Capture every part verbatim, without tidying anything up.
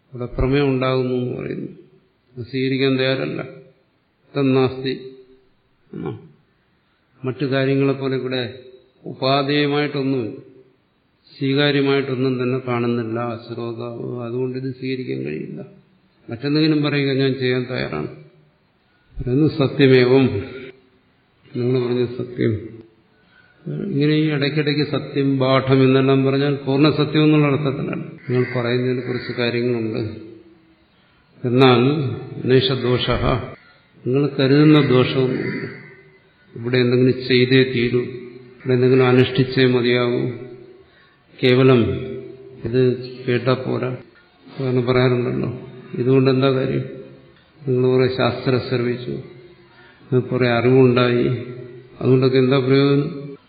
ഇവിടെ പ്രമേയം ഉണ്ടാകുന്നു എന്ന് പറയുന്നു. സ്വീകരിക്കാൻ തയ്യാറല്ല. തന്നാസ്തി എന്നോ മറ്റു കാര്യങ്ങളെപ്പോലെ ഇവിടെ ഉപാധേയമായിട്ടൊന്നുമില്ല, സ്വീകാര്യമായിട്ടൊന്നും തന്നെ കാണുന്നില്ല ശ്രോതാവ്. അതുകൊണ്ട് ഇത് സ്വീകരിക്കാൻ കഴിയില്ല. മറ്റെന്തെങ്കിലും പറയുക ഞാൻ ചെയ്യാൻ തയ്യാറാണ്. പറയുന്നു സത്യമേവം, നിങ്ങൾ പറഞ്ഞ സത്യം. ഇങ്ങനെ ഈ ഇടയ്ക്കിടയ്ക്ക് സത്യം പാഠം എന്നെല്ലാം പറഞ്ഞാൽ പൂർണ്ണ സത്യം എന്നുള്ള അർത്ഥത്തിലാണ്. നിങ്ങൾ പറയുന്നതിന് കുറച്ച് കാര്യങ്ങളുണ്ട്. എന്നാൽ നൈഷദോഷ, നിങ്ങൾ കരുതുന്ന ദോഷമൊന്നുമില്ല. ഇവിടെ എന്തെങ്കിലും ചെയ്തേ തീരൂ, ഇവിടെ എന്തെങ്കിലും അനുഷ്ഠിച്ചേ മതിയാകൂ, കേവലം ഇത് കേട്ടാൽ പോരാ. അങ്ങനെ പറയാറുണ്ടല്ലോ. ഇതുകൊണ്ട് എന്താ കാര്യം? നിങ്ങൾ കുറെ ശാസ്ത്രം ശ്രവിച്ചു, കുറെ അറിവുണ്ടായി, അതുകൊണ്ടൊക്കെ എന്താ പ്രയോജനം?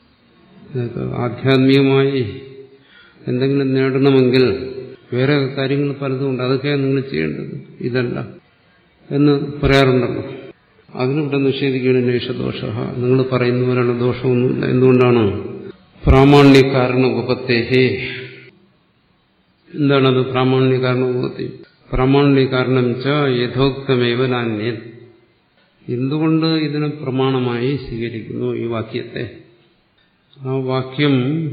ആധ്യാത്മികമായി എന്തെങ്കിലും നേടണമെങ്കിൽ വേറെ കാര്യങ്ങൾ പലതുമുണ്ട്, അതൊക്കെയാണ് നിങ്ങൾ ചെയ്യേണ്ടത്, ഇതല്ല എന്ന് പറയാറുണ്ടല്ലോ. അതിനിവിടെ നിഷേധിക്കുകയാണ് നൈഷദോഷ. നിങ്ങൾ പറയുന്ന പോലെയുള്ള ദോഷമൊന്നുമില്ല. എന്തുകൊണ്ടാണ്? പ്രാമാണ്യ കാരണ ഉപപത്തേഹേ. എന്താണത് പ്രാമാണ്യ കാരണ ഉപപത്തി? പ്രാമാണ്യ കാരണം ച യഥോക്തമേവ നാന്യൻ. എന്തുകൊണ്ട് ഇതിനെ പ്രമാണമായി സ്വീകരിക്കുന്നു ഈ വാക്യത്തെ? ആ വാക്യം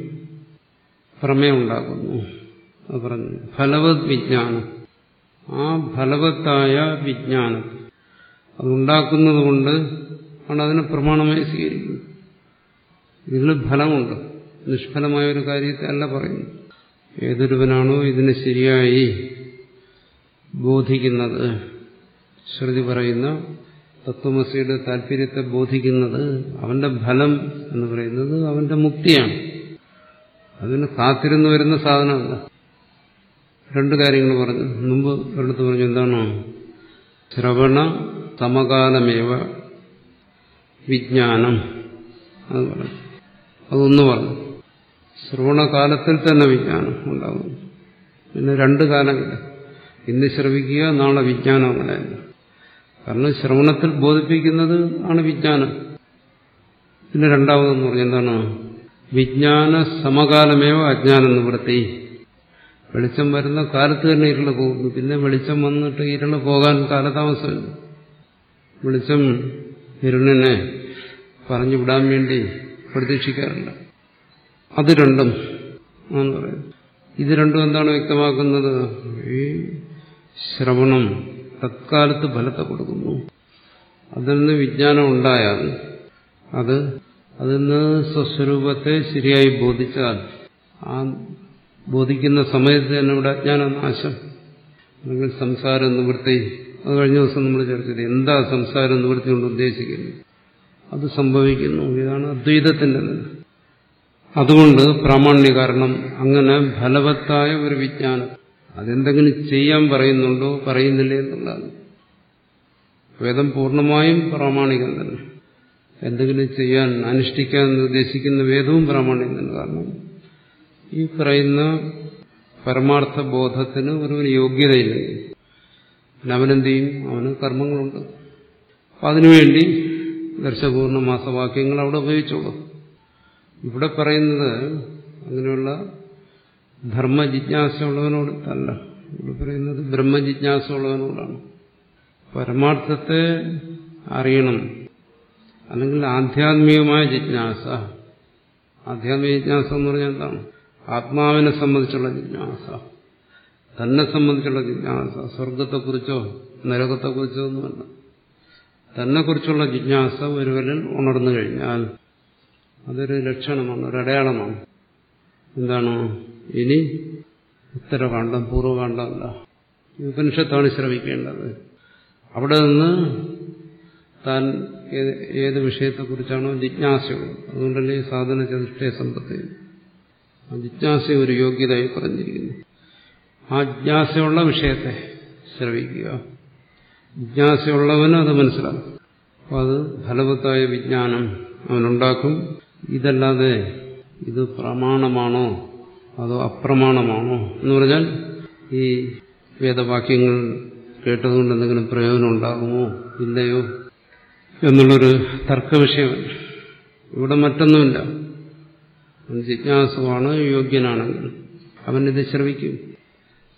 പ്രമേയം ഉണ്ടാക്കുന്നു. അത് പറഞ്ഞു ഫലവത് വിജ്ഞാനം. ആ ഫലവത്തായ വിജ്ഞാനം അതുണ്ടാക്കുന്നത് കൊണ്ട് ആണ് അതിനെ പ്രമാണമായി സ്വീകരിക്കുന്നത്. ഇതിന് ഫലമുണ്ട്, നിഷ്ഫലമായ ഒരു കാര്യത്തെ അല്ല പറയുന്നു. ഏതൊരുവനാണോ ഇതിനെ ശരിയായി ബോധിക്കുന്നത്, ശ്രുതി പറയുന്ന തത്വമസിയുടെ താല്പര്യത്തെ ബോധിക്കുന്നത്, അവന്റെ ഫലം എന്ന് പറയുന്നത് അവന്റെ മുക്തിയാണ്. അതിന് കാത്തിരുന്ന് വരുന്ന സാധനമല്ല. രണ്ടു കാര്യങ്ങൾ പറഞ്ഞു. മുമ്പ് ഒരിടത്ത് പറഞ്ഞു എന്താണോ? ശ്രവണ സമകാലമേവ വിജ്ഞാനം. അത് പറഞ്ഞു. അതൊന്ന് പറഞ്ഞു. ശ്രവണകാലത്തിൽ തന്നെ വിജ്ഞാനം ഉണ്ടാകും. പിന്നെ രണ്ടു കാലമില്ല. ഇന്ന് ശ്രവിക്കുക, നാളെ വിജ്ഞാനം. അങ്ങനെയല്ല. കാരണം ശ്രവണത്തിൽ ബോധിപ്പിക്കുന്നത് ആണ് വിജ്ഞാനം. പിന്നെ രണ്ടാമതെന്ന് പറഞ്ഞ എന്താണ്? വിജ്ഞാന സമകാലമേവ അജ്ഞാനം നിവൃത്തി. വെളിച്ചം വരുന്ന കാലത്ത് തന്നെ ഇരുള് പോകുന്നു. പിന്നെ വെളിച്ചം വന്നിട്ട് ഇരുള് പോകാൻ കാലതാമസമില്ല. വെളിച്ചം ഇരുളിനെ പറഞ്ഞു വിടാൻ വേണ്ടി പ്രതീക്ഷിക്കാറില്ല. അത് രണ്ടും എന്ന് പറയുന്നത്. ഇത് രണ്ടും എന്താണ് വ്യക്തമാക്കുന്നത്? ഈ ശ്രവണം തത്കാലത്ത് ഫലത്തെ കൊടുക്കുന്നു. അതിൽ നിന്ന് വിജ്ഞാനം ഉണ്ടായാൽ അത് അതിൽ നിന്ന് സ്വസ്വരൂപത്തെ ശരിയായി ബോധിച്ചാൽ ആ ബോധിക്കുന്ന സമയത്ത് തന്നെ ഇവിടെ അജ്ഞാനനാശം അല്ലെങ്കിൽ സംസാര നിവൃത്തി. അത് കഴിഞ്ഞ ദിവസം നമ്മൾ ചർച്ച ചെയ്തു. എന്താ സംസാര നിവൃത്തി കൊണ്ട് ഉദ്ദേശിക്കുന്നത്? അത് സംഭവിക്കുന്നു. ഇതാണ് അദ്വൈതത്തിന്റെ നില. അതുകൊണ്ട് പ്രാമാണ്യ കാരണം അങ്ങനെ ഫലവത്തായ ഒരു വിജ്ഞാനം അതെന്തെങ്കിലും ചെയ്യാൻ പറയുന്നുണ്ടോ പറയുന്നില്ലേ എന്നുള്ളതാണ്. വേദം പൂർണ്ണമായും പ്രാമാണികം തന്നെ. എന്തെങ്കിലും ചെയ്യാൻ അനുഷ്ഠിക്കാൻ ഉദ്ദേശിക്കുന്ന വേദവും പ്രാമാണികം തന്നെ. കാരണം ഈ പറയുന്ന പരമാർത്ഥ ബോധത്തിന് ഒരു യോഗ്യതയില്ലെങ്കിൽ പിന്നെ അവനെന്ത് ചെയ്യും? അവന് കർമ്മങ്ങളുണ്ട്. അപ്പം അതിനുവേണ്ടി ദർശപൂർണ്ണ മാസവാക്യങ്ങൾ അവിടെ ഉപയോഗിച്ചോളൂ. ഇവിടെ പറയുന്നത് അങ്ങനെയുള്ള ധർമ്മജിജ്ഞാസ ഉള്ളവനോട് അല്ല. ഇവിടെ പറയുന്നത് ബ്രഹ്മജിജ്ഞാസ ഉള്ളവനോടാണ്. പരമാർത്ഥത്തെ അറിയണം, അല്ലെങ്കിൽ ആധ്യാത്മികമായ ജിജ്ഞാസ. ആധ്യാത്മിക ജിജ്ഞാസ എന്ന് പറഞ്ഞാൽ എന്താണ്? ആത്മാവിനെ സംബന്ധിച്ചുള്ള ജിജ്ഞാസ, തന്നെ സംബന്ധിച്ചുള്ള ജിജ്ഞാസ. സ്വർഗത്തെക്കുറിച്ചോ നരകത്തെക്കുറിച്ചോ ഒന്നുമല്ല. തന്നെക്കുറിച്ചുള്ള ജിജ്ഞാസ ഒരുവരിൽ ഉണർന്നു കഴിഞ്ഞാൽ അതൊരു ലക്ഷണമാണ്, ഒരു അടയാളമാണ്. എന്താണ്? ഇനി ഉത്തരകാണ്ഡം പൂർവ്വകാണ്ഡമല്ല, ഉപനിഷത്താണ് ശ്രവിക്കേണ്ടത്. അവിടെ നിന്ന് താൻ ഏത് വിഷയത്തെക്കുറിച്ചാണോ ജിജ്ഞാസയുള്ളത്, അതുകൊണ്ടല്ലേ സാധന ചതുഷ്ടയ സമ്പത്തി. ആ ജിജ്ഞാസ ഒരു യോഗ്യതയായി പറഞ്ഞിരിക്കുന്നു. ആ ജിജ്ഞാസയുള്ള വിഷയത്തെ ശ്രവിക്കുക. ജിജ്ഞാസയുള്ളവന് അത് മനസ്സിലാക്കും. അപ്പോൾ അത് ഫലവത്തായ വിജ്ഞാനം അവനുണ്ടാക്കും. ഇതല്ലാതെ ഇത് പ്രമാണമാണോ അതോ അപ്രമാണമാണോ എന്ന് പറഞ്ഞാൽ ഈ വേദവാക്യങ്ങൾ കേട്ടതുകൊണ്ട് എന്തെങ്കിലും പ്രയോജനം ഉണ്ടാകുമോ ഇല്ലയോ എന്നുള്ളൊരു തർക്കവിഷയമല്ല. ഇവിടെ മറ്റൊന്നുമില്ല. ജിജ്ഞാസുവാണ്, യോഗ്യനാണെങ്കിൽ അവനിത് ശ്രവിക്കും.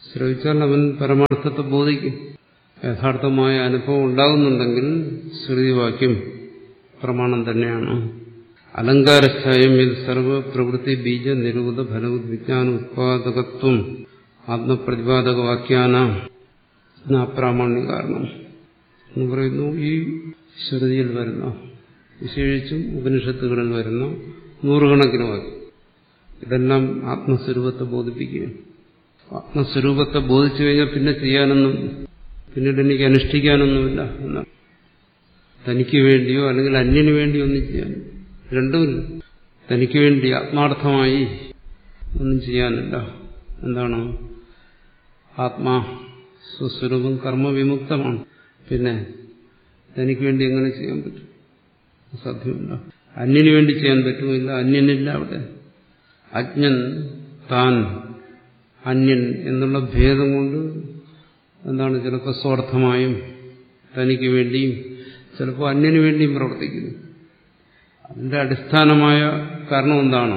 ശ്രവിച്ചാൽ അവൻ പരമാർത്ഥത്തെ ബോധിക്കും. യഥാർത്ഥമായ അനുഭവം ഉണ്ടാകുന്നുണ്ടെങ്കിൽ ശ്രുതിവാക്യം പ്രമാണം തന്നെയാണ്. അലങ്കാരസ്ഥായം ഇത് സർവ പ്രവൃത്തി ബീജ നിരൂപത ഫലവത് വിജ്ഞാന ഉത്പാദകത്വം ആത്മപ്രതിപാദക വാക്യാന അപ്രാമാണ്യ കാരണം എന്ന് പറയുന്നു. ഈ ശ്രുതിയിൽ വരുന്ന, വിശേഷിച്ചും ഉപനിഷത്തുകളിൽ വരുന്ന നൂറുകണക്കിന് വാക്യം ഇതെല്ലാം ആത്മസ്വരൂപത്തെ ബോധിപ്പിക്കുകയാണ്. ആത്മസ്വരൂപത്തെ ബോധിച്ചു കഴിഞ്ഞാൽ പിന്നെ ചെയ്യാനൊന്നും, പിന്നീട് എനിക്ക് അനുഷ്ഠിക്കാനൊന്നുമില്ല എന്നാണ്. തനിക്ക് വേണ്ടിയോ അല്ലെങ്കിൽ അന്യന് വേണ്ടിയോ ഒന്നും ചെയ്യാൻ രണ്ടുമില്ല. തനിക്ക് വേണ്ടി ആത്മാർത്ഥമായി ഒന്നും ചെയ്യാനില്ല. എന്താണ്? ആത്മാ സ്വസ്വരൂപം കർമ്മവിമുക്തമാണ്. പിന്നെ തനിക്ക് വേണ്ടി എങ്ങനെ ചെയ്യാൻ പറ്റും? സാധ്യമല്ല. അന്യന് വേണ്ടി ചെയ്യാൻ പറ്റുമില്ല. അന്യനില്ല അവിടെ. അജ്ഞൻ താൻ അന്യൻ എന്നുള്ള ഭേദം കൊണ്ട് എന്താണ് ചിലപ്പോൾ സ്വാർത്ഥമായും തനിക്ക് വേണ്ടിയും ചിലപ്പോൾ അന്യന് വേണ്ടിയും പ്രവർത്തിക്കുന്നു. അതിന്റെ അടിസ്ഥാനമായ കാരണം എന്താണ്?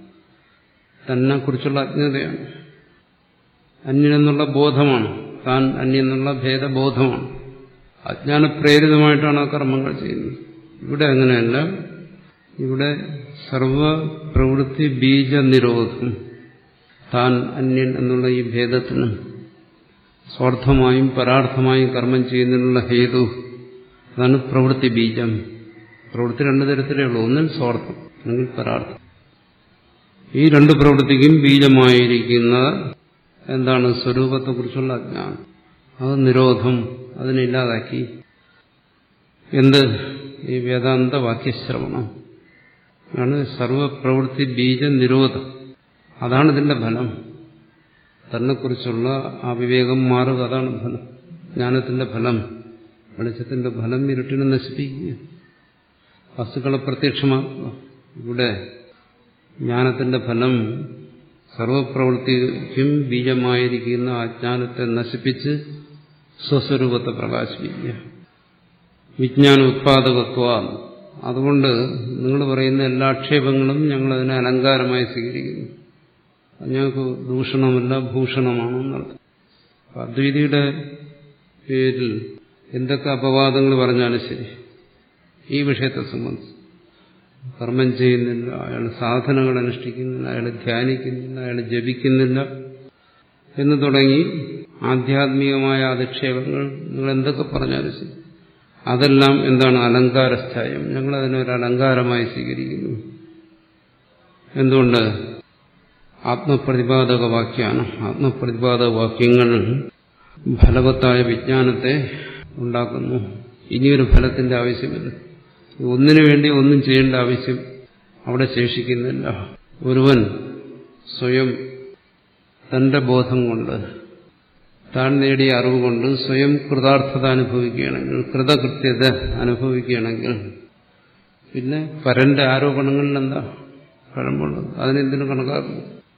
തന്നെ കുറിച്ചുള്ള അജ്ഞതയാണ്. അന്യനെന്നുള്ള ബോധമാണ്. താൻ അന്യെന്നുള്ള ഭേദബോധമാണ്. അജ്ഞാനപ്രേരിതമായിട്ടാണ് ആ കർമ്മങ്ങൾ ചെയ്യുന്നത്. ഇവിടെ അങ്ങനെയല്ല. ഇവിടെ സർവപ്രവൃത്തി ബീജ നിരോധം. താൻ അന്യൻ എന്നുള്ള ഈ ഭേദത്തിന് സ്വാർത്ഥമായും പരാർത്ഥമായും കർമ്മം ചെയ്യുന്നതിനുള്ള ഹേതു, അതാണ് പ്രവൃത്തി ബീജം. പ്രവൃത്തി രണ്ടു തരത്തിലേ ഉള്ളൂ. ഒന്നിൽ സ്വാർത്ഥം, അല്ലെങ്കിൽ പരാർത്ഥം. ഈ രണ്ട് പ്രവൃത്തിക്കും ബീജമായിരിക്കുന്ന എന്താണ്? സ്വരൂപത്തെക്കുറിച്ചുള്ള അജ്ഞാനം. അത് നിരോധം, അതിനില്ലാതാക്കി. എന്ത്? ഈ വേദാന്ത വാക്യശ്രവണം ആണ് സർവപ്രവൃത്തി ബീജ നിരോധം. അതാണ് ഇതിന്റെ ഫലം. തന്നെക്കുറിച്ചുള്ള ആ വിവേകം മാറുക, അതാണ് ഫലം. ജ്ഞാനത്തിന്റെ ഫലം, വെളിച്ചത്തിന്റെ ഫലം ഇരുട്ടിനെ നശിപ്പിക്കുക, വസ്തുക്കളെ പ്രത്യക്ഷമാക്കുക. ഇവിടെ ജ്ഞാനത്തിന്റെ ഫലം സർവപ്രവൃത്തിക്കും ബീജമായിരിക്കുന്ന അജ്ഞാനത്തെ നശിപ്പിച്ച് സ്വസ്വരൂപത്തെ പ്രകാശിപ്പിക്കുക. വിജ്ഞാന ഉത്പാദകത്വ. അതുകൊണ്ട് നിങ്ങൾ പറയുന്ന എല്ലാ ആക്ഷേപങ്ങളും ഞങ്ങളതിനെ അലങ്കാരമായി സ്വീകരിക്കുന്നു. ഞങ്ങൾക്ക് ദൂഷണമല്ല, ഭൂഷണമാണെന്നർത്ഥം. അദ്വൈതിയുടെ പേരിൽ എന്തൊക്കെ അപവാദങ്ങൾ പറഞ്ഞാലും ശരി, ഈ വിഷയത്തെ സംബന്ധിച്ച് കർമ്മം ചെയ്യുന്നില്ല, അയാൾ സാധനങ്ങൾ അനുഷ്ഠിക്കുന്നില്ല, അയാൾ ധ്യാനിക്കുന്നില്ല, അയാൾ ജപിക്കുന്നില്ല എന്ന് തുടങ്ങി ആധ്യാത്മികമായ അധിക്ഷേപങ്ങൾ നിങ്ങൾ എന്തൊക്കെ പറഞ്ഞാലും ശരി, അതെല്ലാം എന്താണ്? അലങ്കാരസ്ഥായം. ഞങ്ങളതിനൊരു അലങ്കാരമായി സ്വീകരിക്കുന്നു. എന്തുകൊണ്ട്? ആത്മപ്രതിപാദക വാക്യാണ്. ആത്മപ്രതിപാദക വാക്യങ്ങൾ ഫലവത്തായ വിജ്ഞാനത്തെ ഉണ്ടാക്കുന്നു. ഇനിയൊരു ഫലത്തിന്റെ ആവശ്യമില്ല. ഒന്നിനു വേണ്ടി ഒന്നും ചെയ്യേണ്ട ആവശ്യം അവിടെ ശേഷിക്കുന്നില്ല. ഒരുവൻ സ്വയം തന്റെ ബോധം കൊണ്ട്, താൻ നേടിയ അറിവ് കൊണ്ട് സ്വയം കൃതാർത്ഥത അനുഭവിക്കുകയാണെങ്കിൽ, കൃതകൃത്യത അനുഭവിക്കുകയാണെങ്കിൽ, പിന്നെ പരന്റെ ആരോപണങ്ങളിൽ എന്താ കഴമ്പുള്ളത്? അതിനെന്തിനു കണക്കാക്കുന്നു?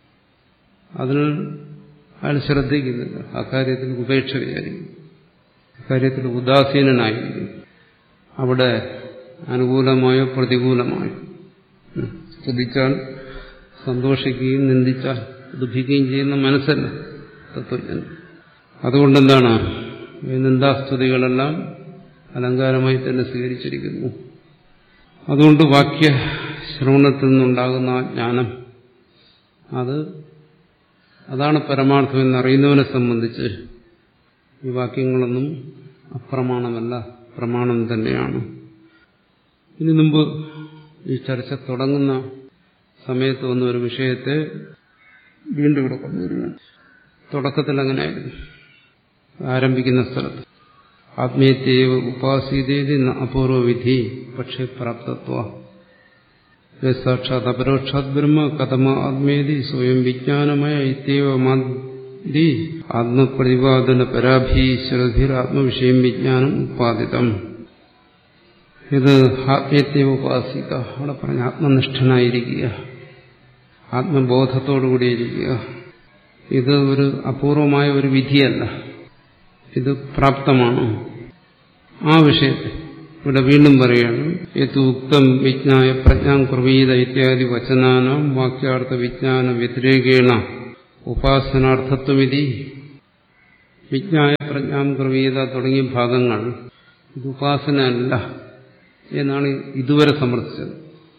അതിൽ അയാൾ ശ്രദ്ധിക്കുന്നില്ല. അക്കാര്യത്തിൽ ഉപേക്ഷ വിചാരിക്കും, അക്കാര്യത്തിൽ ഉദാസീനനായിരിക്കും. അവിടെ അനുകൂലമായോ പ്രതികൂലമായോ സ്തുതിച്ചാൽ സന്തോഷിക്കുകയും നിന്ദിച്ചാൽ ദുഃഖിക്കുകയും ചെയ്യുന്ന മനസ്സല്ല തത്വജ്ഞാനം. അതുകൊണ്ടെന്താണ്? ഈ നിന്ദാസ്തുതികളെല്ലാം അലങ്കാരമായി തന്നെ സ്വീകരിച്ചിരിക്കുന്നു. അതുകൊണ്ട് വാക്യ ശ്രവണത്തിൽ നിന്നുണ്ടാകുന്ന ആ ജ്ഞാനം, അത് അതാണ് പരമാർത്ഥം എന്നറിയുന്നവനെ സംബന്ധിച്ച് ഈ വാക്യങ്ങളൊന്നും അപ്രമാണമല്ല, പ്രമാണം തന്നെയാണ്. ഇനി മുമ്പ് ഈ ചർച്ച തുടങ്ങുന്ന സമയത്ത് വന്ന ഒരു വിഷയത്തെ വീണ്ടും ഇവിടെ കൊണ്ടുവരികയാണ്. തുടക്കത്തിൽ അങ്ങനെയായിരുന്നു. ആരംഭിക്കുന്ന സ്ഥലത്ത് ആത്മീയത്യേവ ഉപാസീതേതി അപൂർവ വിധി പക്ഷേ പ്രാപ്തത്വ സാക്ഷാത് അപരോക്ഷാത് ബ്രഹ്മ കഥമ ആത്മേതി സ്വയം വിജ്ഞാനമയ ഇത്യവ മാതി ആത്മപ്രതിപാദന പരാഭീശ്വരധിർ ആത്മവിഷയം വിജ്ഞാനം ഉപാദിതം. ഇത് ആത്മീയത്യേവ ഉപാസിക. അവിടെ പറഞ്ഞ ആത്മനിഷ്ഠനായിരിക്കുക, ആത്മബോധത്തോടുകൂടിയിരിക്കുക. ഇത് ഒരു അപൂർവമായ ഒരു വിധിയല്ല, ഇത് പ്രാപ്തമാണ്. ആ വിഷയത്തെ ഇവിടെ വീണ്ടും പറയുകയാണ്. യത് ഉക്തം വിജ്ഞായ പ്രജ്ഞാം കുർവീത ഇത്യാദി വചനാനാം വാക്യാർത്ഥ വിജ്ഞാന വ്യതിരേകേണ ഉപാസനാർത്ഥത്വമിതി വിജ്ഞായ പ്രജ്ഞാം ബ്രവീത തുടങ്ങിയ ഭാഗങ്ങൾ ഇത് ഉപാസനയല്ല എന്നാണ് ഇതുവരെ സമർത്ഥിച്ചത്.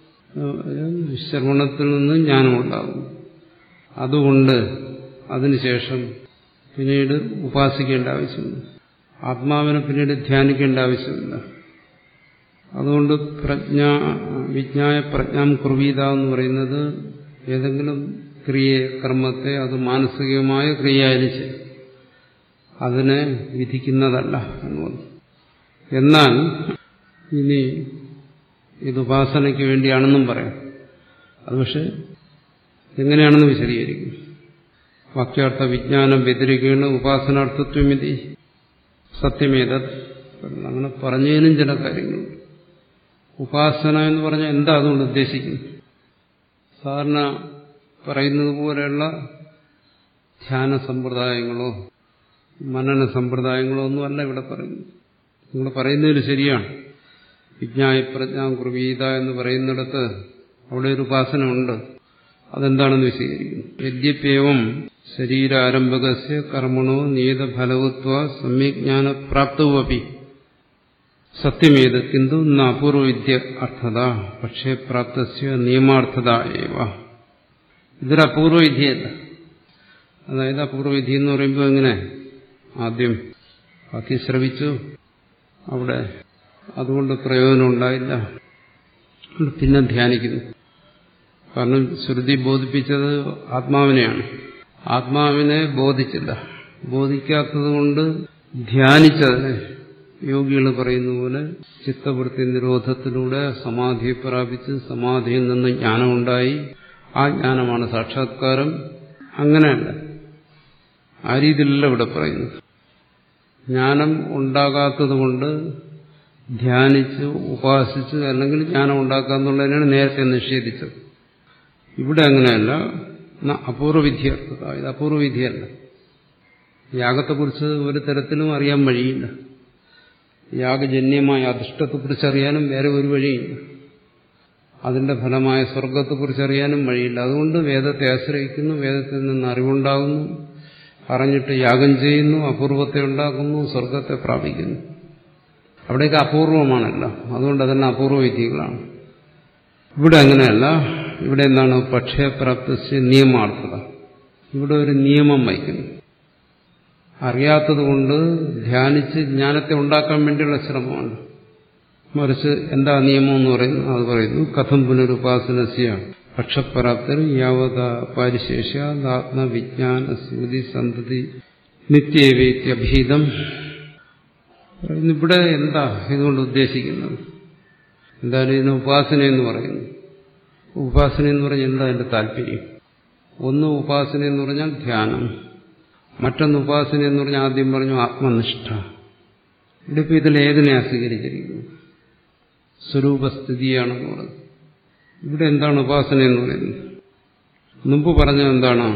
ശ്രവണത്തിൽ നിന്ന് ജ്ഞാനമുണ്ടാകും. അതുകൊണ്ട് അതിനുശേഷം പിന്നീട് ഉപാസിക്കേണ്ട ആവശ്യമില്ല, ആത്മാവിനെ പിന്നീട് ധ്യാനിക്കേണ്ട ആവശ്യമില്ല. അതുകൊണ്ട് പ്രജ്ഞ വിജ്ഞായ പ്രജ്ഞാം കുർവീത എന്ന് പറയുന്നത് ഏതെങ്കിലും ക്രിയയെ കർമ്മത്തെ അത് മാനസികമായ ക്രിയയായിരിച്ച് അതിനെ വിധിക്കുന്നതല്ല എന്നുള്ളത്. എന്നാൽ ഇനി ഇത് ഉപാസനയ്ക്ക് വേണ്ടിയാണെന്നും പറയാം. അത് പക്ഷെ എങ്ങനെയാണെന്ന് വിശദീകരിക്കും. വാക്യാർത്ഥ വിജ്ഞാനം വ്യതിരിക്കേണ്ട ഉപാസനാർത്ഥത്വമിതി സത്യമേത അങ്ങനെ പറഞ്ഞതിനും ചില കാര്യങ്ങളുണ്ട്. ഉപാസന എന്ന് പറഞ്ഞാൽ എന്താ അതുകൊണ്ട് ഉദ്ദേശിക്കുന്നത്? സാധാരണ പറയുന്നത് പോലെയുള്ള ധ്യാന സമ്പ്രദായങ്ങളോ മനന സമ്പ്രദായങ്ങളോ ഒന്നുമല്ല ഇവിടെ പറയുന്നത്. നിങ്ങൾ പറയുന്നതിൽ ശരിയാണ്. വിജ്ഞായ പ്രജ്ഞാം കുർവീത എന്ന് പറയുന്നിടത്ത് അവിടെ ഒരു ഉപാസന ഉണ്ട്. അതെന്താണെന്ന് വിശദീകരിക്കുന്നു. യദ്യപ്യേവം ശരീരാരംഭകസ്യ കർമ്മണോ നിയതഫലവത്വ സമ്യജ്ഞാന പ്രാപ്തവുമപി സത്യമേത് കിന്തു ന അപൂർവവിദ്യ അർത്ഥത പക്ഷേ പ്രാപ്തസ്യ നിയമാർത്ഥത ഏവ. ഇതൊരു അപൂർവവിദ്യയല്ല. അതായത് അപൂർവവിധി എന്ന് പറയുമ്പോൾ എങ്ങനെ? ആദ്യം ബാക്കി ശ്രവിച്ചു, അവിടെ അതുകൊണ്ട് പ്രയോജനം ഉണ്ടായില്ല, പിന്നെ ധ്യാനിക്കുന്നു. കാരണം ശ്രുതി ബോധിപ്പിച്ചത് ആത്മാവിനെയാണ്. ആത്മാവിനെ ബോധിച്ചില്ല. ബോധിക്കാത്തതുകൊണ്ട് ധ്യാനിച്ചതിനെ യോഗികൾ പറയുന്ന പോലെ ചിത്തവൃത്തി നിരോധത്തിലൂടെ സമാധിയെ പ്രാപിച്ച് സമാധിയിൽ നിന്ന് ജ്ഞാനമുണ്ടായി. ആ ജ്ഞാനമാണ് സാക്ഷാത്കാരം. അങ്ങനെയല്ല, ആ രീതിയിലല്ല ഇവിടെ പറയുന്നത്. ജ്ഞാനം ഉണ്ടാകാത്തതുകൊണ്ട് ധ്യാനിച്ച് ഉപാസിച്ച് അല്ലെങ്കിൽ ജ്ഞാനം ഉണ്ടാക്കാന്നുള്ളതിനാണ് നേരത്തെ നിഷേധിച്ചത്. ഇവിടെ അങ്ങനെയല്ല. അപൂർവവിദ്യർത്ഥത, ഇത് അപൂർവവിദ്യയല്ല. യാഗത്തെക്കുറിച്ച് ഒരു തരത്തിലും അറിയാൻ വഴിയില്ല. യാഗജന്യമായ അധിഷ്ഠത്തെക്കുറിച്ച് അറിയാനും വേറെ ഒരു വഴിയില്ല. അതിന്റെ ഫലമായ സ്വർഗത്തെക്കുറിച്ച് അറിയാനും വഴിയില്ല. അതുകൊണ്ട് വേദത്തെ ആശ്രയിക്കുന്നു, വേദത്തിൽ നിന്ന് അറിവുണ്ടാകുന്നു, അറിഞ്ഞിട്ട് യാഗം ചെയ്യുന്നു, അപൂർവത്തെ ഉണ്ടാക്കുന്നു, സ്വർഗത്തെ പ്രാപിക്കുന്നു. അവിടെയൊക്കെ അപൂർവമാണല്ല. അതുകൊണ്ട് അതെല്ലാം അപൂർവവിദ്യകളാണ്. ഇവിടെ അങ്ങനെയല്ല. ഇവിടെ എന്താണ്? പക്ഷയപ്രാപ്തസ്യ നിയമാർത്ഥത. ഇവിടെ ഒരു നിയമം വയ്ക്കുന്നു. അറിയാത്തതുകൊണ്ട് ധ്യാനിച്ച് ജ്ഞാനത്തെ ഉണ്ടാക്കാൻ വേണ്ടിയുള്ള ശ്രമമാണ്. മറിച്ച് എന്താ നിയമം എന്ന് പറയുന്നു? അത് പറയുന്നു കഥം പുനരുപാസനസ്യ പക്ഷപ്രാപ്തർ യാവത പാരിശേഷ്യ ആത്മവിജ്ഞാന സ്മൃതി സന്തതി നിത്യേവേത്യഭീതം. ഇവിടെ എന്താ ഇതുകൊണ്ട് ഉദ്ദേശിക്കുന്നത്? എന്തായാലും ഇതിന് ഉപാസന എന്ന് പറയുന്നു. ഉപാസന എന്ന് പറഞ്ഞാൽ എന്താ അതിന്റെ താല്പര്യം? ഒന്ന് ഉപാസന എന്ന് പറഞ്ഞാൽ ധ്യാനം, മറ്റൊന്ന് ഉപാസന എന്ന് പറഞ്ഞാൽ ആദ്യം പറഞ്ഞു ആത്മനിഷ്ഠ. ഇവിടെ ഇപ്പം ഇതിൽ ഏതിനെയാ സ്വീകരിച്ചിരിക്കുന്നത്? സ്വരൂപസ്ഥിതിയാണെന്ന് പറയുന്നത്. ഇവിടെ എന്താണ് ഉപാസന എന്ന് പറയുന്നത്? മുമ്പ് പറഞ്ഞത് എന്താണ്?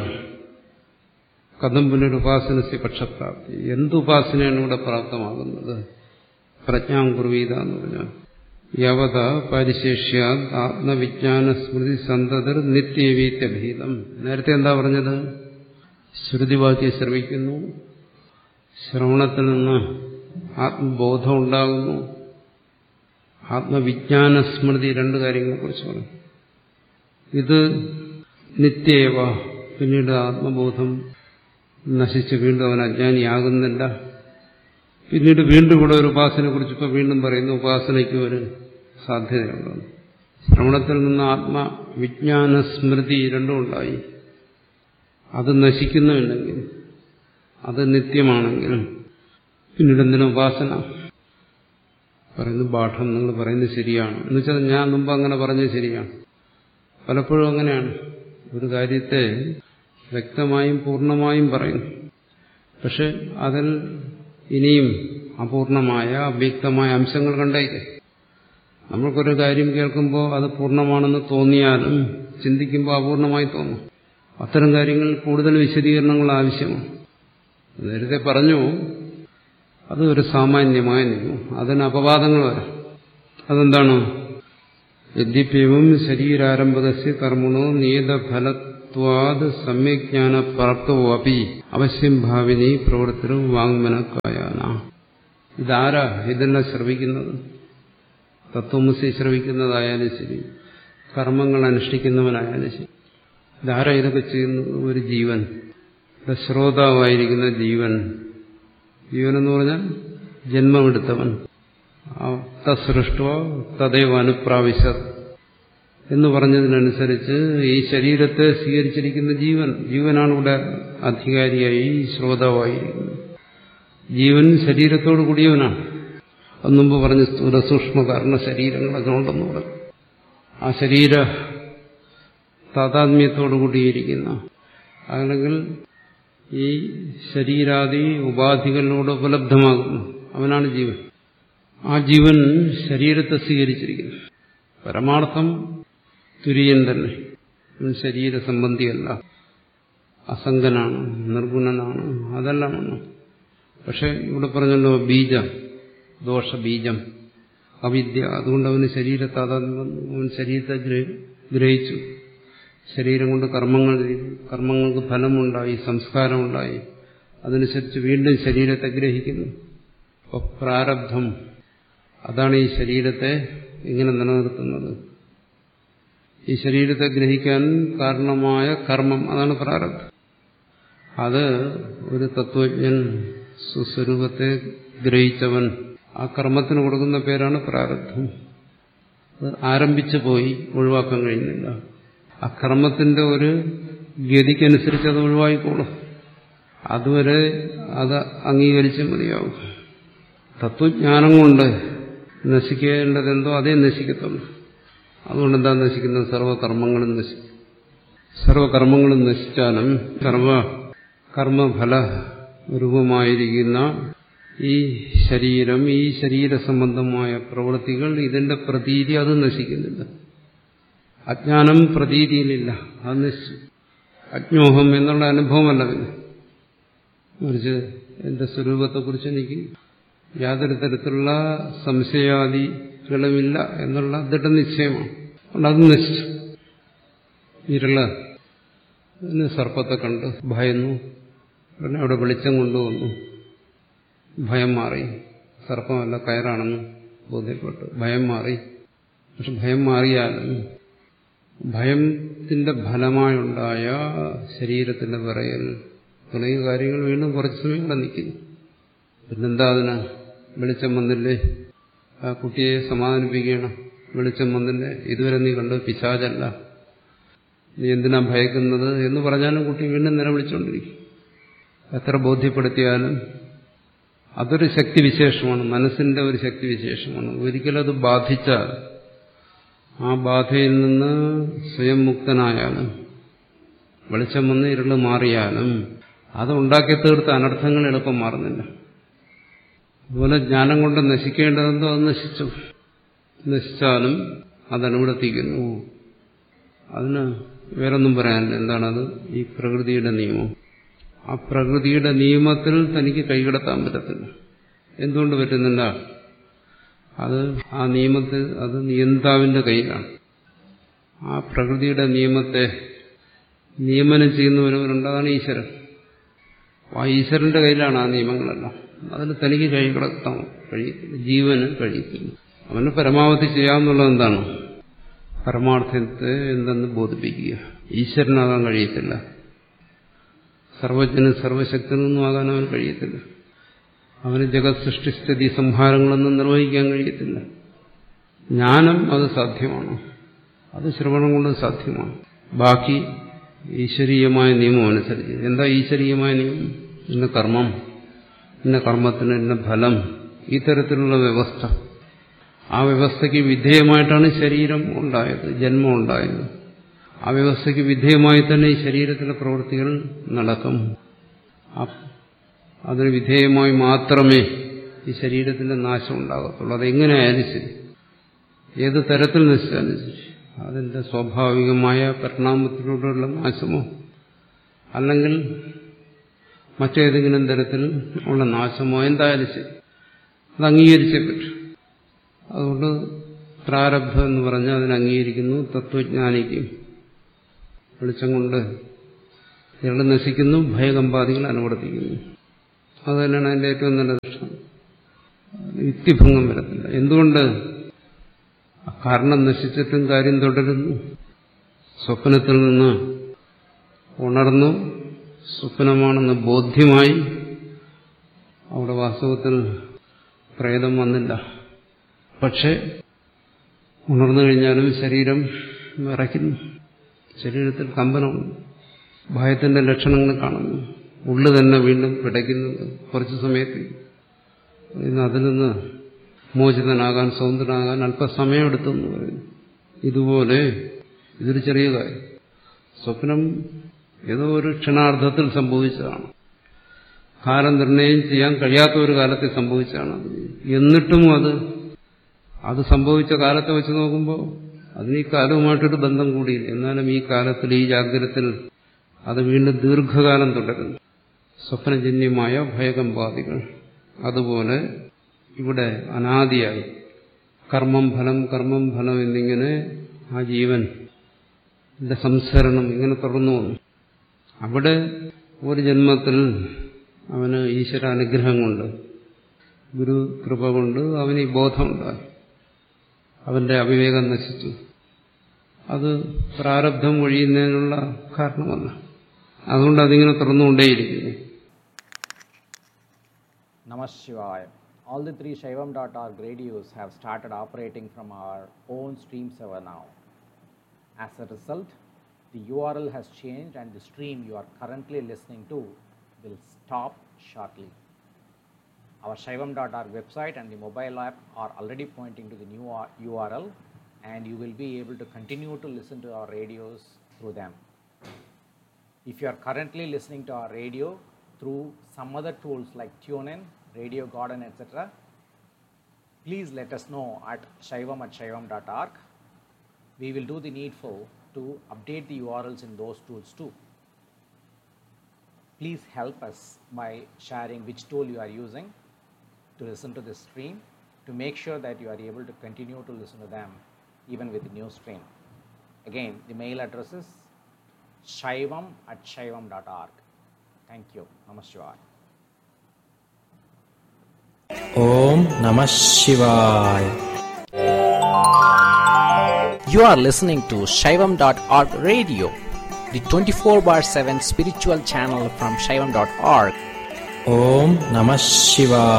കഥം പുനരുപാസനസ്യ പക്ഷപ്രാപ്തി. എന്തുപാസനയാണ് ഇവിടെ പ്രാപ്തമാകുന്നത്? പ്രജ്ഞാം കുർവീത എന്ന് പറഞ്ഞാൽ യവത പരിശേഷ്യാത് ആത്മവിജ്ഞാന സ്മൃതി സന്തതിർ നിത്യവീത്യഭീതം. നേരത്തെ എന്താ പറഞ്ഞത്? ശ്രുതിവാക്യം ശ്രവിക്കുന്നു, ശ്രവണത്തിൽ നിന്ന് ആത്മബോധം ഉണ്ടാകുന്നു, ആത്മവിജ്ഞാന സ്മൃതി, രണ്ട് കാര്യങ്ങളെക്കുറിച്ച് പറഞ്ഞു. ഇത് നിത്യേവ. പിന്നീട് ആത്മബോധം നശിച്ച് വീണ്ടും അവൻ അജ്ഞാനിയാകുന്നില്ല. പിന്നീട് വീണ്ടും ഇവിടെ ഒരു ഉപാസനയെ കുറിച്ച് ഇപ്പോൾ വീണ്ടും പറയുന്നു. ഉപാസനയ്ക്ക് ഒരു സാധ്യതയുണ്ടെന്ന്. ശ്രവണത്തിൽ നിന്ന് ആത്മവിജ്ഞാന സ്മൃതി രണ്ടും ഉണ്ടായി. അത് നശിക്കുന്നുണ്ടെങ്കിൽ, അത് നിത്യമാണെങ്കിൽ പിന്നീട് എന്തിനും ഉപാസന പറയുന്നു? പാഠം നിങ്ങൾ പറയുന്നത് ശരിയാണ് എന്ന് വെച്ചാൽ ഞാൻ മുമ്പ് അങ്ങനെ പറഞ്ഞത് ശരിയാണ്. പലപ്പോഴും അങ്ങനെയാണ്. ഒരു കാര്യത്തെ വ്യക്തമായും പൂർണ്ണമായും പറയുന്നു. പക്ഷെ അതിൽ ഇനിയും അപൂർണമായ അവ്യക്തമായ അംശങ്ങൾ കണ്ടേക്കും. നമ്മൾക്കൊരു കാര്യം കേൾക്കുമ്പോൾ അത് പൂർണ്ണമാണെന്ന് തോന്നിയാലും ചിന്തിക്കുമ്പോൾ അപൂർണമായി തോന്നും. അത്തരം കാര്യങ്ങളിൽ കൂടുതൽ വിശദീകരണങ്ങൾ ആവശ്യമാണ്. നേരത്തെ പറഞ്ഞു, അത് ഒരു സാമാന്യമായ നിയമം, അതിന് അപവാദങ്ങൾ വരാം. അതെന്താണ്? യദ്യപ്യവും ശരീരാരംഭകസ്യ കർമ്മണോ നിയതഫല ത്വാത് സമ്യജ്ഞാന പ്രാപ്തോ അപി അവശ്യം ഭാവിനി പ്രവർത്തനവും വാങ്മനക്കായാന. ഇതാരാ ഇതെല്ലാം ശ്രവിക്കുന്നത്? തത്വമസി ശ്രവിക്കുന്നതായാലും ശരി, കർമ്മങ്ങൾ അനുഷ്ഠിക്കുന്നവനായാലും ശരി, ഇതാരാ ഇതൊക്കെ ചെയ്യുന്നത്? ഒരു ജീവൻ, ശ്രോതാവായിരിക്കുന്ന ജീവൻ. ജീവൻ എന്ന് പറഞ്ഞാൽ ജന്മമെടുത്തവൻ. തസൃഷ്ടോ തദൈവ അനുപ്രാവശ്യ എന്ന് പറഞ്ഞതിനനുസരിച്ച് ഈ ശരീരത്തെ സ്വീകരിച്ചിരിക്കുന്ന ജീവൻ, ജീവനാണ് ഇവിടെ അധികാരിയായി ശ്രോതാവായിരിക്കുന്നത്. ജീവൻ ശരീരത്തോടു കൂടിയവനാണ്. അത് മുമ്പ് പറഞ്ഞ് സ്ഥൂല സൂക്ഷ്മ കാരണ ശരീരങ്ങളൊക്കെ ഉണ്ടെന്ന് പറഞ്ഞു. ആ ശരീര താതാത്മ്യത്തോടു കൂടിയിരിക്കുന്ന, അല്ലെങ്കിൽ ഈ ശരീരാദി ഉപാധികളിലൂടെ ഉപലബ്ധമാകുന്നു അവനാണ് ജീവൻ. ആ ജീവൻ ശരീരത്തെ സ്വീകരിച്ചിരിക്കുന്നു. പരമാർത്ഥം തുര്യൻ തന്നെ. അവൻ ശരീര സംബന്ധിയല്ല, അസംഗനാണ്, നിർഗുണനാണ്, അതെല്ലാമാണ്. പക്ഷെ ഇവിടെ പറഞ്ഞല്ലോ ബീജം, ദോഷബീജം, അവിദ്യ. അതുകൊണ്ട് അവന് ശരീരത്താതാത്മ്യം, അവൻ ശരീരത്തെ ഗ്രഹിച്ചു. ശരീരം കൊണ്ട് കർമ്മങ്ങൾ ചെയ്തു, കർമ്മങ്ങൾക്ക് ഫലമുണ്ടായി, സംസ്കാരമുണ്ടായി. അതനുസരിച്ച് വീണ്ടും ശരീരത്തെ ഗ്രഹിക്കുന്നു. അപ്പോൾ പ്രാരബ്ധം അതാണ് ഈ ശരീരത്തെ ഇങ്ങനെ നിലനിർത്തുന്നത്. ഈ ശരീരത്തെ ഗ്രഹിക്കാൻ കാരണമായ കർമ്മം, അതാണ് പ്രാരബ്ധം. അത് ഒരു തത്വജ്ഞൻ, സ്വസ്വരൂപത്തെ ഗ്രഹിച്ചവൻ, ആ കർമ്മത്തിന് കൊടുക്കുന്ന പേരാണ് പ്രാരബ്ധം. അത് ആരംഭിച്ചു പോയി, ഒഴിവാക്കാൻ കഴിയുന്നില്ല. ആ കർമ്മത്തിന്റെ ഒരു ഗതിക്കനുസരിച്ച് അത് ഒഴിവായിക്കോളും. അതുവരെ അത് അംഗീകരിച്ച് മതിയാവും. തത്വജ്ഞാനം കൊണ്ട് നശിക്കേണ്ടതെന്തോ അതേ നശിക്കത്തുള്ളൂ. അതുകൊണ്ട് എന്താ നശിക്കുന്നത്? സർവകർമ്മങ്ങളും നശിക്കും. സർവകർമ്മങ്ങളും നശിച്ചാലും സർവ കർമ്മഫല രൂപമായിരിക്കുന്ന ഈ ശരീരം, ഈ ശരീര സംബന്ധമായ പ്രവൃത്തികൾ, ഇതിന്റെ പ്രതീതി അത് നശിക്കുന്നില്ല. അജ്ഞാനം പ്രതീതിയിലില്ല, അത് നശിച്ചു. അജ്ഞോഹം എന്നുള്ള അനുഭവമല്ല പിന്നെ. മറിച്ച് എന്റെ സ്വരൂപത്തെക്കുറിച്ച് എനിക്ക് യാതൊരു തരത്തിലുള്ള സംശയാദികളുമില്ല എന്നുള്ള ദൃഢനിശ്ചയമാണ്. അതുകൊണ്ട് അത് നശിച്ചു. ഇരുള് സർപ്പത്തെ കണ്ട് ഭയന്നു, ഉടനെ അവിടെ വെളിച്ചം കൊണ്ടുവന്നു, ഭയം മാറി. സർപ്പമല്ല, കയറാണെന്ന് ബോധ്യപ്പെട്ടു, ഭയം മാറി. പക്ഷെ ഭയം മാറിയാലും ഭയത്തിന്റെ ഫലമായുണ്ടായ ശരീരത്തിന്റെ വിറയൽ തുടങ്ങിയ കാര്യങ്ങൾ വീണ്ടും കുറച്ച് സമയം ഇവിടെ നിൽക്കുന്നു. പിന്നെന്താ അതിന്? വെളിച്ചം വന്നില്ലേ, ആ കുട്ടിയെ സമാധാനിപ്പിക്കണം. വെളിച്ചം വന്നില്ലേ, ഇതുവരെ നീ കണ്ടു പിശാചല്ല, നീ എന്തിനാ ഭയക്കുന്നത് എന്ന് പറഞ്ഞാലും കുട്ടി വീണ്ടും നിലവിളിച്ചുകൊണ്ടിരിക്കും. എത്ര ബോധ്യപ്പെടുത്തിയാലും അതൊരു ശക്തിവിശേഷമാണ്, മനസ്സിന്റെ ഒരു ശക്തിവിശേഷമാണ്. ഒരിക്കലും അത് ബാധിച്ചാൽ, ആ ബാധയിൽ നിന്ന് സ്വയം മുക്തനായാലും, വെളിച്ചം വന്ന് ഇരുള് മാറിയാലും അത് ഉണ്ടാക്കി തീർത്ത അനർത്ഥങ്ങൾ എളുപ്പം മാറുന്നില്ല. അതുപോലെ ജ്ഞാനം കൊണ്ട് നശിക്കേണ്ടതെന്തോ അത് നശിച്ചു. നശിച്ചാലും അതനുവർത്തിക്കുന്നു. അതിന് വേറൊന്നും പറയാനില്ല. എന്താണത്? ഈ പ്രകൃതിയുടെ നിയമം. ആ പ്രകൃതിയുടെ നിയമത്തിൽ തനിക്ക് കൈകടത്താൻ പറ്റത്തില്ല. എന്തുകൊണ്ട് പറ്റുന്നില്ല? അത് ആ നിയമത്തിൽ, അത് നിയന്താവിന്റെ കയ്യിലാണ്. ആ പ്രകൃതിയുടെ നിയമത്തെ നിയമനം ചെയ്യുന്നവരവരുണ്ട്, അതാണ് ഈശ്വരൻ. ആ ഈശ്വരന്റെ കയ്യിലാണ് ആ നിയമങ്ങളെല്ലാം. അതിന് തനിക്ക് കൈകടത്താൻ കഴിയത്തില്ല, ജീവന് കഴിയത്തില്ല. അവന് പരമാവധി ചെയ്യാവുന്നുള്ളത് എന്താണ്? പരമാർത്ഥത്തെ എന്തെന്ന് ബോധിപ്പിക്കുക. ഈശ്വരനാകാൻ കഴിയത്തില്ല. സർവജ്ഞനും സർവശക്തനൊന്നും ആകാൻ അവന് കഴിയത്തില്ല. അവന് ജഗത് സൃഷ്ടിസ്ഥിതി സംഹാരങ്ങളൊന്നും നിർവഹിക്കാൻ കഴിയത്തില്ല. ജ്ഞാനം അത് സാധ്യമാണ്, അത് ശ്രവണം കൊണ്ട് സാധ്യമാണ്. ബാക്കി ഈശ്വരീയമായ നിയമം അനുസരിച്ച്. എന്താ ഈശ്വരീയമായ നിയമം? ഇന്ന കർമ്മം, ഇന്ന കർമ്മത്തിന് ഇന്ന ഫലം, ഈ തരത്തിലുള്ള വ്യവസ്ഥ. ആ വ്യവസ്ഥയ്ക്ക് വിധേയമായിട്ടാണ് ശരീരം ഉണ്ടായത്, ജന്മം ഉണ്ടായത്. ആ വ്യവസ്ഥയ്ക്ക് വിധേയമായി തന്നെ ഈ ശരീരത്തിലെ പ്രവൃത്തികൾ നടക്കും. അതിന് വിധേയമായി മാത്രമേ ഈ ശരീരത്തിന്റെ നാശം ഉണ്ടാകത്തുള്ളൂ. അതെങ്ങനെയായാലും ശരി, ഏത് തരത്തിൽ നശിച്ചാലും ശരി, അതിന്റെ സ്വാഭാവികമായ പരിണാമത്തിലൂടെയുള്ള നാശമോ അല്ലെങ്കിൽ മറ്റേതെങ്കിലും തരത്തിൽ ഉള്ള നാശമോ എന്തായാലും ശരി, അത് അംഗീകരിച്ചേ പറ്റും. അതുകൊണ്ട് പ്രാരബ്ധം എന്ന് പറഞ്ഞാൽ അതിനെ അംഗീകരിക്കുന്നു. തത്വജ്ഞാനിക്കും വെളിച്ചം കൊണ്ട് ഇരുൾ നശിക്കുന്നു, ഭയകമ്പാദികൾ അനുവർത്തിക്കുന്നു. അത് തന്നെയാണ് അതിൻ്റെ ഏറ്റവും നല്ല ലക്ഷണം. യുക്തിഭംഗം വരത്തില്ല. എന്തുകൊണ്ട്? കാരണം നശിച്ചിട്ടും കാര്യം തുടരുന്നു. സ്വപ്നത്തിൽ നിന്ന് ഉണർന്നു, സ്വപ്നമാണെന്ന് ബോധ്യമായി. അവിടെ വാസ്തവത്തിൽ പ്രേതം വന്നില്ല. പക്ഷെ ഉണർന്നു കഴിഞ്ഞാലും ശരീരം വിറയ്ക്കുന്നു, ശരീരത്തിൽ കമ്പനമുണ്ട്, ഭയത്തിന്റെ ലക്ഷണങ്ങൾ കാണുന്നു, ഉള്ളു തന്നെ വീണ്ടും പിടയ്ക്കുന്നുണ്ട്. കുറച്ചു സമയത്ത് അതിൽ നിന്ന് മോചിതനാകാൻ, സ്വതന്ത്രനാകാൻ അല്പസമയം എടുത്തെന്ന് പറയുന്നു. ഇതുപോലെ ഇതൊരു ചെറിയ കാര്യം. സ്വപ്നം ഏതോ ഒരു ക്ഷണാർദ്ധത്തിൽ സംഭവിച്ചതാണ്. കാലം നിർണയം ചെയ്യാൻ കഴിയാത്ത ഒരു കാലത്തിൽ സംഭവിച്ചതാണ്. എന്നിട്ടും അത് അത് സംഭവിച്ച കാലത്തെ വെച്ച് നോക്കുമ്പോൾ അതിന് ഈ കാലവുമായിട്ടൊരു ബന്ധം കൂടിയില്ല. എന്നാലും ഈ കാലത്തിൽ, ഈ ജാഗ്രതത്തിൽ അത് വീണ്ടും ദീർഘകാലം തുടരുന്നു. സ്വപ്നജന്യമായ ഭയകമ്പാദികൾ. അതുപോലെ ഇവിടെ അനാദിയായി കർമ്മം ഫലം കർമ്മം ഫലം എന്നിങ്ങനെ ആ ജീവൻ സംസരണം ഇങ്ങനെ തുടർന്നു വന്നു. അവിടെ ഒരു ജന്മത്തിൽ അവന് ഈശ്വര അനുഗ്രഹം കൊണ്ട്, ഗുരു കൃപ കൊണ്ട് അവന് ഈ ബോധമുണ്ടായി, അവന്റെ അവിവേകം നശിച്ചു. അത് പ്രാരബ്ധം ഒഴിയുന്നതിനുള്ള കാരണമല്ല. അതുകൊണ്ട് അതിങ്ങനെ തുറന്നുകൊണ്ടേയിരിക്കുന്നു. Namashivaya. All the three Shaivam dot org radios have started operating from our own stream server now. As a result, the U R L has changed and the stream you are currently listening to will stop shortly. Our Shaivam dot org website and the mobile app are already pointing to the new U R L, and you will be able to continue to listen to our radios through them. If you are currently listening to our radio through some other tools like TuneIn, Radio Garden, et cetera, please let us know at shaivam at shaivam dot org. We will do the needful to update the U R Ls in those tools too. Please help us by sharing which tool you are using to listen to this stream, to make sure that you are able to continue to listen to them even with the new stream. Again, the mail address is shaivam at shaivam dot org. Thank you. Namaskar. Om Namah Shivaya. You are listening to shaivam dot org radio, the twenty-four bar seven spiritual channel from shaivam dot org. Om Namah Shivaya.